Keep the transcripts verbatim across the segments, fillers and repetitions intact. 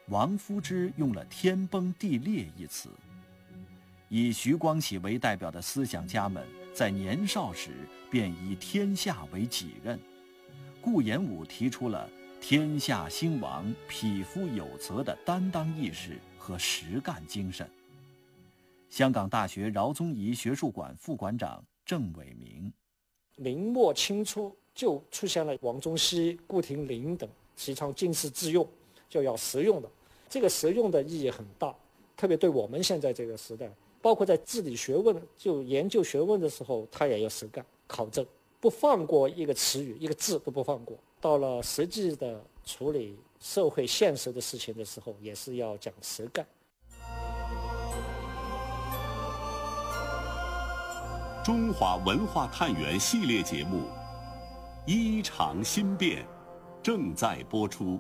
王夫之用了天崩地裂一词。以徐光启为代表的思想家们在年少时便以天下为己任。顾炎武提出了天下兴亡，匹夫有责的担当意识和实干精神。香港大学饶宗颐学术馆副馆长郑伟明： 明末清初就出现了王中熙、顾亭林等提倡经世致用，就要实用的，这个实用的意义很大，特别对我们现在这个时代，包括在治理学问、就研究学问的时候，他也要实干考证，不放过一个词语、一个字都不放过。到了实际的处理社会现实的事情的时候，也是要讲实干。 中华文化探源系列节目《衣裳新变》正在播出。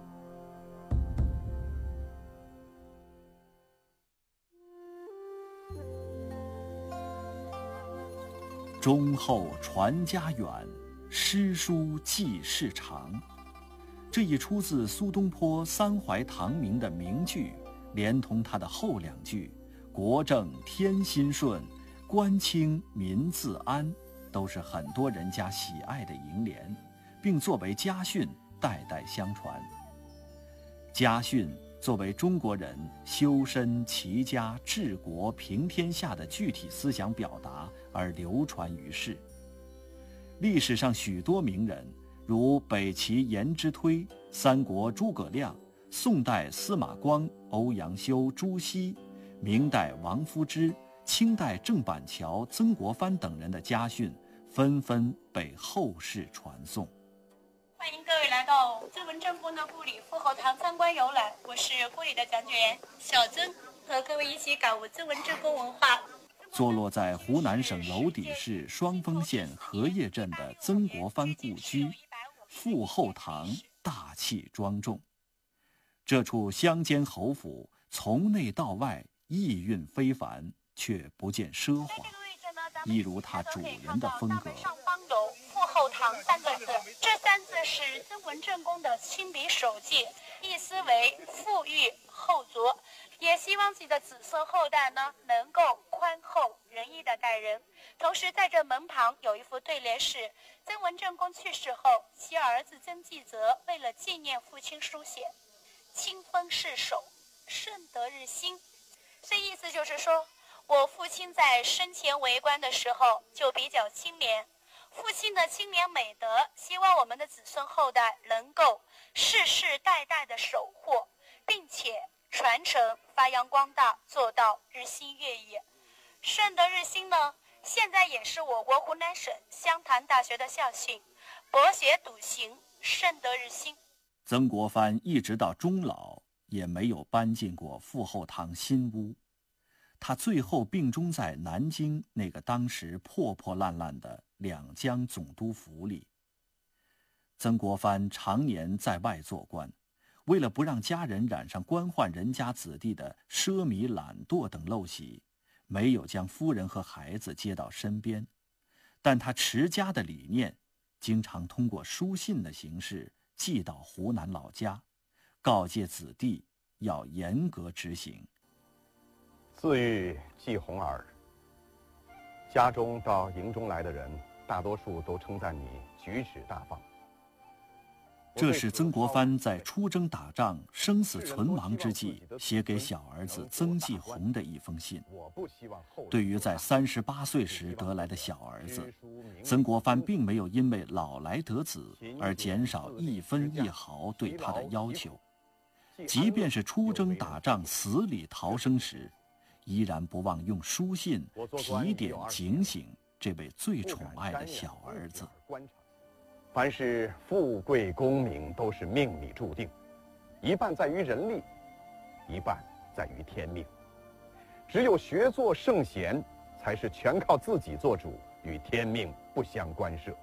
忠厚传家远，诗书继世长。这一出自苏东坡三淮唐明的名句，连同他的后两句“国正天心顺，官清民自安”，都是很多人家喜爱的楹联，并作为家训代代相传。家训作为中国人修身齐家治国平天下的具体思想表达而流传于世。历史上许多名人，如北齐颜之推、三国诸葛亮、宋代司马光、欧阳修、朱熹，明代王夫之、清代郑板桥、曾国藩等人的家训纷纷被后世传颂。 欢迎各位来到曾文正公的故里富后堂参观游览，我是故里的讲解员小曾，和各位一起感悟曾文正公文化。 坐落在湖南省娄底市双峰县荷叶镇的曾国藩故居富后堂大气庄重。这处乡间侯府从内到外意蕴非凡，却不见奢华，一如它主人的风格。 上方有富后堂三个字，这三字是曾文正公的亲笔手记，意思为富裕厚足，也希望自己的子孙后代呢能够宽厚仁义的待人。同时在这门旁有一副对联是曾文正公去世后，其儿子曾纪泽为了纪念父亲书写，清风世守，顺德日新。这意思就是说，我父亲在生前为官的时候就比较清廉，父亲的清廉美德，希望我们的子孙后代能够世世代代的守护，并且传承发扬光大，做到日新月异。顺德日新呢，现在也是我国湖南省湘潭大学的校训，博学笃行，顺德日新。 曾国藩一直到终老也没有搬进过富后堂新屋，他最后病终在南京那个当时破破烂烂的两江总督府里。曾国藩常年在外做官，为了不让家人染上官宦人家子弟的奢靡懒惰等陋习，没有将夫人和孩子接到身边，但他持家的理念经常通过书信的形式寄到湖南老家，告诫子弟要严格执行。 自喻季红儿，家中到营中来的人，大多数都称赞你举止大方。 这是曾国藩在出征打仗、生死存亡之际写给小儿子曾纪红的一封信。对于在三十八岁时得来的小儿子，曾国藩并没有因为老来得子而减少一分一毫对他的要求，即便是出征打仗死里逃生时，依然不忘用书信提点警醒这位最宠爱的小儿子。 凡是富贵功名都是命里注定，一半在于人力，一半在于天命。只有学做圣贤，才是全靠自己做主，与天命不相干涉。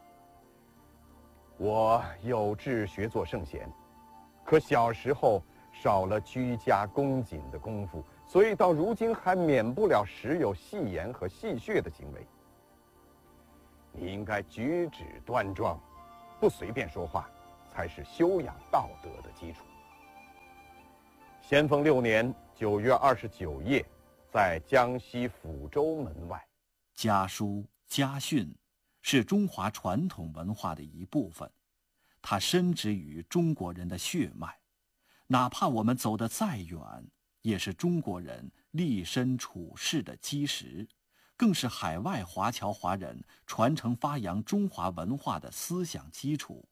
我有志学做圣贤，可小时候少了居家恭谨的功夫，所以到如今还免不了时有戏言和戏谑的行为。你应该举止端庄，不随便说话，才是修养道德的基础。 咸丰六年九月二十九夜，在江西抚州门外。 家书、家训是中华传统文化的一部分，它深植于中国人的血脉，哪怕我们走得再远，也是中国人立身处世的基石，更是海外华侨华人传承发扬中华文化的思想基础。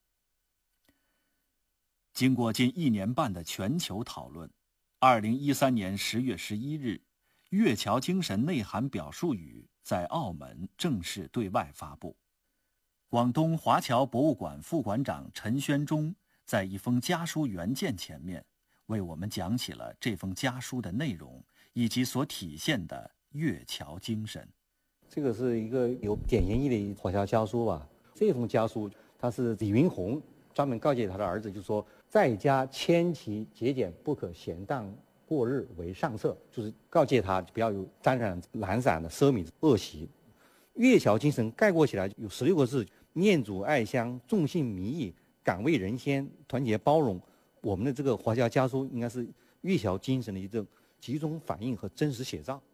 经过近一年半的全球讨论，二零一三年十月十一日，粤侨精神内涵表述语在澳门正式对外发布。广东华侨博物馆副馆长陈宣忠在一封家书原件前面，为我们讲起了这封家书的内容以及所体现的粤侨精神。 这个是一个有典型意义的华侨家书吧。这封家书，它是李云宏专门告诫他的儿子，就说在家谦齐节俭，不可闲荡过日为上策，就是告诫他不要有沾染懒散的奢靡恶习。粤侨精神概括起来有十六个字：念祖爱乡，重信民义，敢为人先，团结包容。我们的这个华侨家书应该是粤侨精神的一种集中反映和真实写照。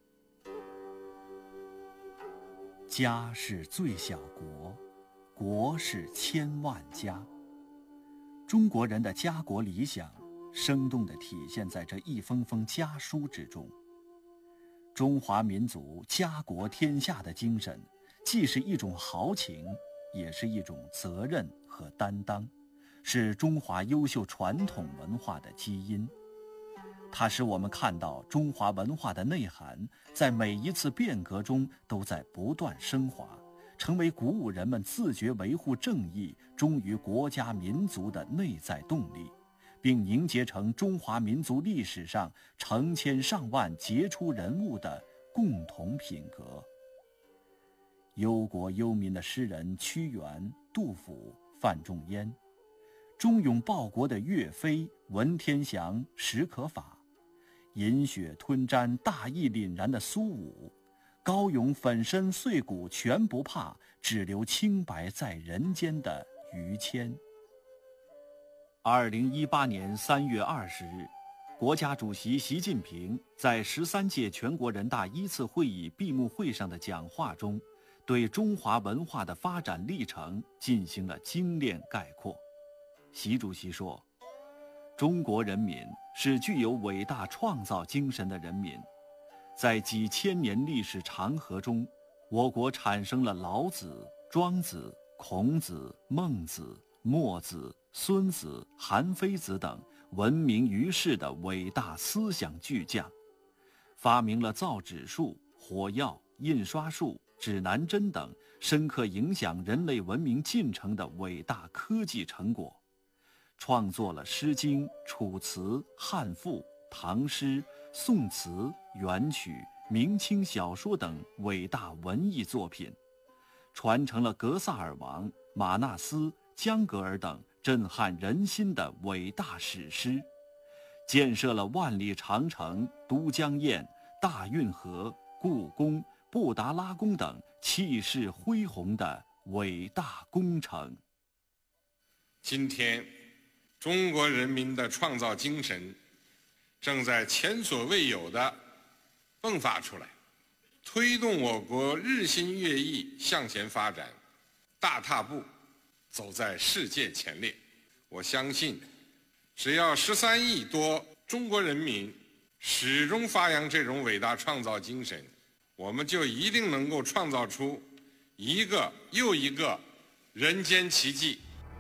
家是最小国，国是千万家。中国人的家国理想生动地体现在这一封封家书之中。中华民族家国天下的精神，既是一种豪情，也是一种责任和担当，是中华优秀传统文化的基因。它使我们看到中华文化的内涵在每一次变革中都在不断升华，成为鼓舞人们自觉维护正义、忠于国家民族的内在动力，并凝结成中华民族历史上成千上万杰出人物的共同品格。忧国忧民的诗人屈原、杜甫、范仲淹，忠勇报国的岳飞、文天祥、史可法，饮血吞毡、大义凛然的苏武，高勇粉身碎骨全不怕，只留清白在人间的于谦。二零一八年三月二十日，国家主席习近平在十三届全国人大一次会议闭幕会上的讲话中，对中华文化的发展历程进行了精炼概括。习主席说，中国人民是具有伟大创造精神的人民，在几千年历史长河中，我国产生了老子、庄子、孔子、孟子、墨子、孙子、韩非子等闻名于世的伟大思想巨匠，发明了造纸术、火药、印刷术、指南针等深刻影响人类文明进程的伟大科技成果，创作了《诗经》、《楚辞》、汉赋、唐诗、宋词、元曲、明清小说等伟大文艺作品，传承了格萨尔王、马纳斯、江格尔等震撼人心的伟大史诗，建设了万里长城、都江堰、大运河、故宫、布达拉宫等气势恢宏的伟大工程。 今天，中国人民的创造精神正在前所未有地迸发出来，推动我国日新月异向前发展，大踏步走在世界前列。我相信，只要十三亿多中国人民始终发扬这种伟大创造精神，我们就一定能够创造出一个又一个人间奇迹。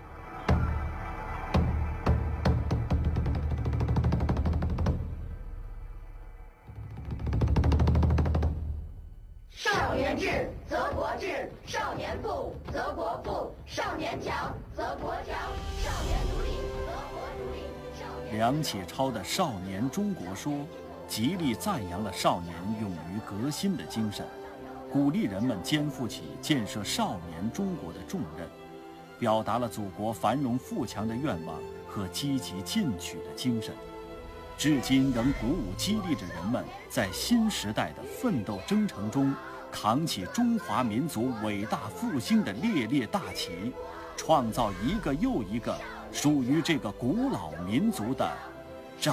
少年智则国智，少年富则国富，少年强则国强，少年独立则国独立。少年梁启超的《少年中国说》极力赞扬了少年勇于革新的精神，鼓励人们肩负起建设少年中国的重任，表达了祖国繁荣富强的愿望和积极进取的精神，至今仍鼓舞激励着人们在新时代的奋斗征程中扛起中华民族伟大复兴的烈烈大旗，创造一个又一个属于这个古老民族的